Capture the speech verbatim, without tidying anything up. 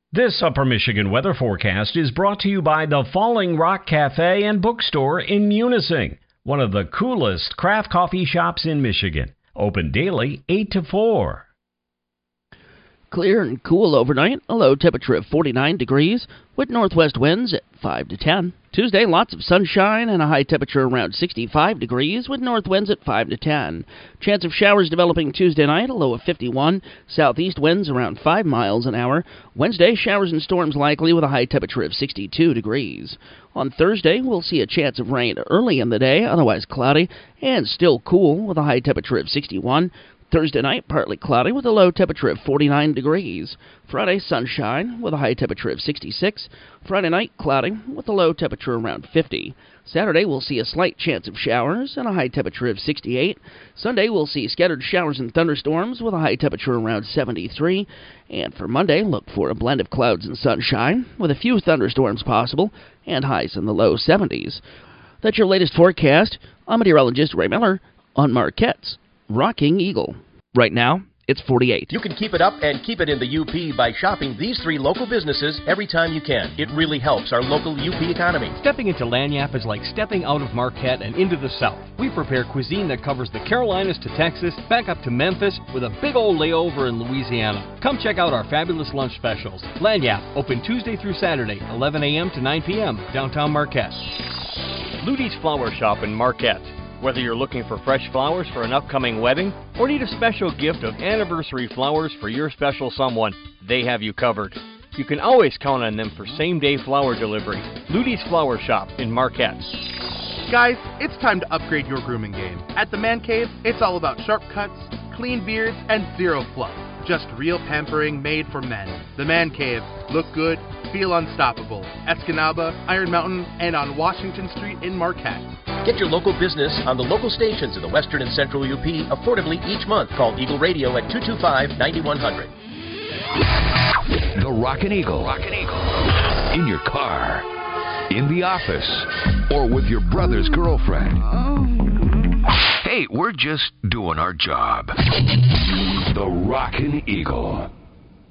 This Upper Michigan weather forecast is brought to you by the Falling Rock Cafe and Bookstore in Munising, one of the coolest craft coffee shops in Michigan. Open daily, eight to four. Clear and cool overnight, a low temperature of forty-nine degrees, with northwest winds at five to ten. Tuesday, lots of sunshine and a high temperature around sixty-five degrees, with north winds at five to ten. Chance of showers developing Tuesday night, a low of fifty-one. Southeast winds around five miles an hour. Wednesday, showers and storms likely with a high temperature of sixty-two degrees. On Thursday, we'll see a chance of rain early in the day, otherwise cloudy, and still cool with a high temperature of sixty-one. Thursday night, partly cloudy with a low temperature of forty-nine degrees. Friday, sunshine with a high temperature of sixty-six. Friday night, cloudy with a low temperature around fifty. Saturday, we'll see a slight chance of showers and a high temperature of sixty-eight. Sunday, we'll see scattered showers and thunderstorms with a high temperature around seventy-three. And for Monday, look for a blend of clouds and sunshine with a few thunderstorms possible and highs in the low seventies. That's your latest forecast. I'm meteorologist Ray Miller on Marquette's Rocking Eagle. Right now, it's forty-eight. You can keep it up and keep it in the U P by shopping these three local businesses every time you can. It really helps our local U P economy. Stepping into Lagniappe is like stepping out of Marquette and into the South. We prepare cuisine that covers the Carolinas to Texas, back up to Memphis, with a big old layover in Louisiana. Come check out our fabulous lunch specials. Lagniappe, open Tuesday through Saturday, eleven a.m. to nine p.m., downtown Marquette. Ludy's Flower Shop in Marquette. Whether you're looking for fresh flowers for an upcoming wedding or need a special gift of anniversary flowers for your special someone, they have you covered. You can always count on them for same-day flower delivery. Ludy's Flower Shop in Marquette. Guys, it's time to upgrade your grooming game. At the Man Cave, it's all about sharp cuts, clean beards, and zero fluff. Just real pampering made for men. The Man Cave. Look good, feel unstoppable. Escanaba, Iron Mountain, and on Washington Street in Marquette. Get your local business on the local stations in the western and central U P affordably each month. Call Eagle Radio at two two five, nine one zero zero. The Rockin' Eagle. Rockin' Eagle. In your car, in the office, or with your brother's girlfriend. Hey, we're just doing our job. The Rockin' Eagle.